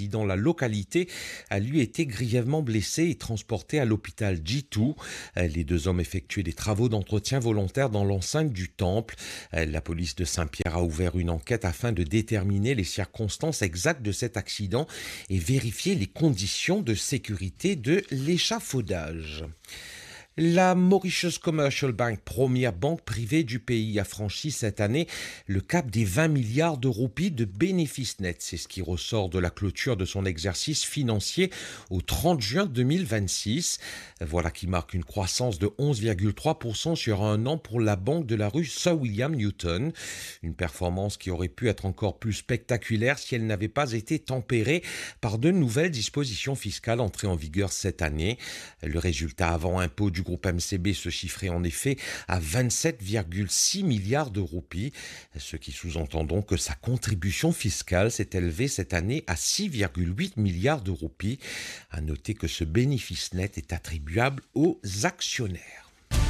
dans la localité a lui été grièvement blessé et transporté à l'hôpital G2. Les deux hommes effectuaient des travaux d'entretien volontaire dans l'enceinte du temple. La police de Saint-Pierre a ouvert une enquête afin de déterminer les circonstances exactes de cet accident et vérifier les conditions de sécurité de l'échafaudage. La Mauritius Commercial Bank, première banque privée du pays, a franchi cette année le cap des 20 milliards de roupies de bénéfices nets. C'est ce qui ressort de la clôture de son exercice financier au 30 juin 2026. Voilà qui marque une croissance de 11,3% sur un an pour la banque de la rue Sir William Newton. Une performance qui aurait pu être encore plus spectaculaire si elle n'avait pas été tempérée par de nouvelles dispositions fiscales entrées en vigueur cette année. Le résultat avant impôt du groupe MCB se chiffrait en effet à 27,6 milliards de roupies, ce qui sous-entend donc que sa contribution fiscale s'est élevée cette année à 6,8 milliards de roupies. À noter que ce bénéfice net est attribuable aux actionnaires.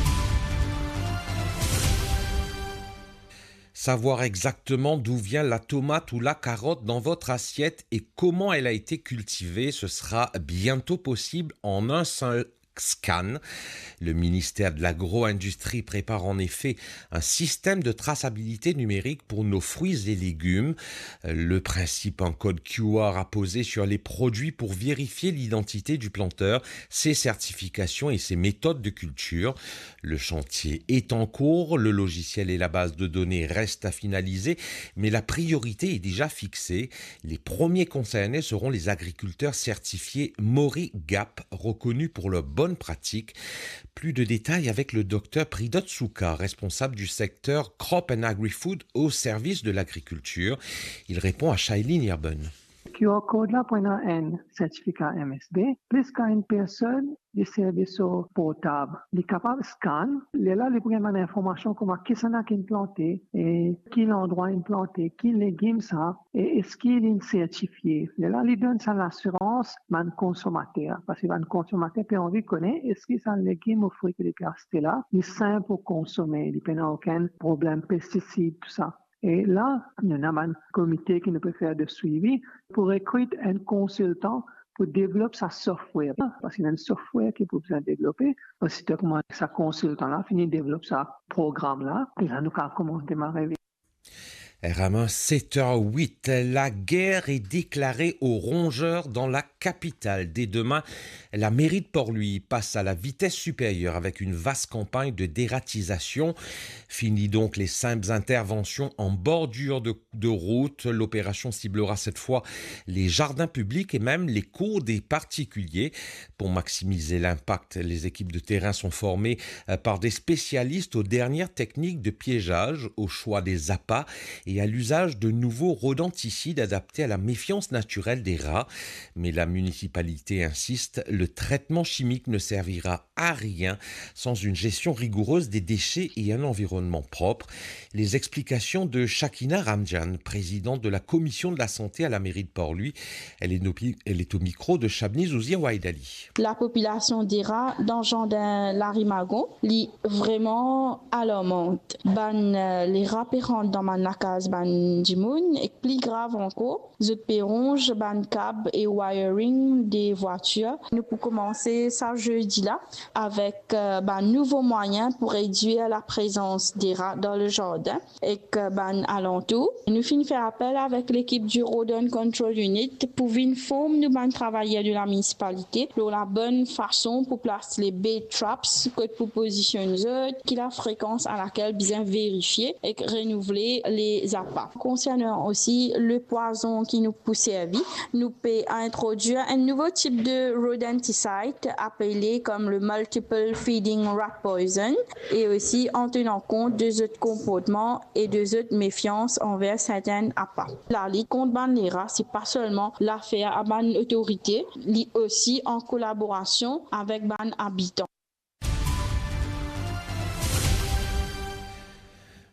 Savoir exactement d'où vient la tomate ou la carotte dans votre assiette et comment elle a été cultivée, ce sera bientôt possible en un seul scan. Le ministère de l'Agro-Industrie prépare en effet un système de traçabilité numérique pour nos fruits et légumes. Le principe, un code QR apposé sur les produits pour vérifier l'identité du planteur, ses certifications et ses méthodes de culture. Le chantier est en cours, le logiciel et la base de données restent à finaliser, mais la priorité est déjà fixée. Les premiers concernés seront les agriculteurs certifiés Mori Gap, reconnus pour leur bonne pratique. Plus de détails avec le docteur Pridot Souka, responsable du secteur Crop and Agri-Food au service de l'agriculture. Il répond à Shailene Yerben. QR code là pour un certificat MSB, plus qu'une personne de service portable. Il est capable de scanner, là, il prend une information comme qui ça a implanté, et quel endroit implanté, quel légume ça, et est-ce qu'il est certifié. Là, il donne ça l'assurance, man consommateur, parce que man consommateur peut envie de connaître, est-ce que ça légume ou fruit qui est resté là, il est simple pour consommer, il n'y a aucun problème pesticides, tout ça. Et là, il y a un comité qui ne peut faire de suivi pour recruter un consultant pour développer sa software. Parce qu'il y a un software qui peut besoin développer. Parce que comment sa consultant-là finit de développer sa programme-là. Et là, nous avons démarré. Ramin, 7h08, la guerre est déclarée aux rongeurs dans la capitale. Dès demain, la mairie de Port-Louis passe à la vitesse supérieure avec une vaste campagne de dératisation. Fini donc les simples interventions en bordure de route. L'opération ciblera cette fois les jardins publics et même les cours des particuliers. Pour maximiser l'impact, les équipes de terrain sont formées par des spécialistes aux dernières techniques de piégeage, au choix des appâts et à l'usage de nouveaux rodenticides adaptés à la méfiance naturelle des rats. Mais la municipalité insiste, le traitement chimique ne servira à rien sans une gestion rigoureuse des déchets et un environnement propre. Les explications de Shakina Ramjan, présidente de la commission de la santé à la mairie de Port-Louis. Elle est au micro de Chabni Zouzia Waïdali. La population des rats dans le jardin Larimagon est vraiment alarmante. Les rats rentrent dans ma nakaz Jimoun et plus grave encore, les péronges, câbles et wiring des voitures. Nous pouvons commencer ça jeudi là avec nouveaux moyens pour réduire la présence des rats dans le jardin et alentour. Nous finissons faire appel avec l'équipe du Rodent Control Unit pour venir former nous travailleurs de la municipalité pour la bonne façon pour placer les bait traps pour positionner qui la fréquence à laquelle bien vérifier et renouveler les appâts. Concernant aussi le poison qui nous peut servir, nous peut introduire un nouveau type de rodenticide appelé comme le multiple feeding rat poison et aussi en tenant compte des autres comportements et des autres méfiances envers certains appâts. La lutte contre les rats, c'est pas seulement l'affaire à ban autorité, mais aussi en collaboration avec ban habitants.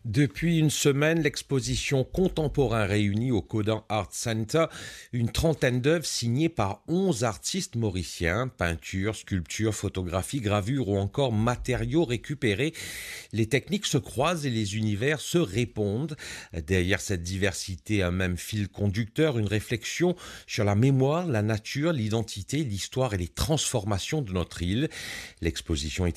Depuis une semaine, l'exposition Contemporain réunie au Codan Art Center une trentaine d'œuvres signées par 11 artistes mauriciens, peintures, sculptures, photographies, gravures ou encore matériaux récupérés. Les techniques se croisent et les univers se répondent. Derrière cette diversité, un même fil conducteur, une réflexion sur la mémoire, la nature, l'identité, l'histoire et les transformations de notre île. L'exposition est